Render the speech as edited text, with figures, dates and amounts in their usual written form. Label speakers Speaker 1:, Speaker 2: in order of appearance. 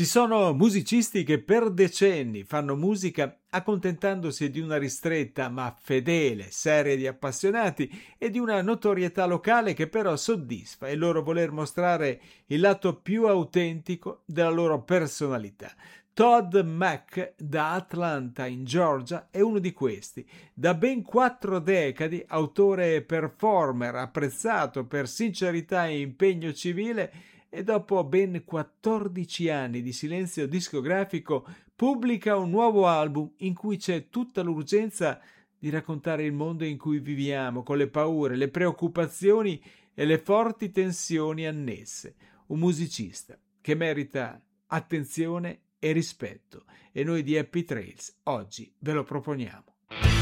Speaker 1: Ci sono musicisti che per decenni fanno musica accontentandosi di una ristretta ma fedele serie di appassionati e di una notorietà locale che però soddisfa il loro voler mostrare il lato più autentico della loro personalità. Todd Mac da Atlanta in Georgia è uno di questi. Da ben 4 decadi, autore e performer apprezzato per sincerità e impegno civile, e dopo ben 14 anni di silenzio discografico pubblica un nuovo album in cui c'è tutta l'urgenza di raccontare il mondo in cui viviamo, con le paure, le preoccupazioni e le forti tensioni annesse. Un musicista che merita attenzione e rispetto, e noi di Happy Trails oggi ve lo proponiamo.